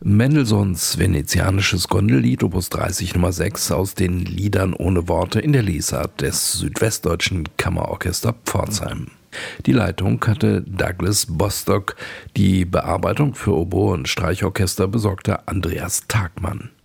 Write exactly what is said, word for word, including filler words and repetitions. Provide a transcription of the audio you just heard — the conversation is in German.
Mendelssohns venezianisches Gondellied Opus dreißig Nummer sechs aus den Liedern ohne Worte in der Lesart des Südwestdeutschen Kammerorchester Pforzheim. Die Leitung hatte Douglas Bostock, die Bearbeitung für Oboe und Streichorchester besorgte Andreas Tagmann.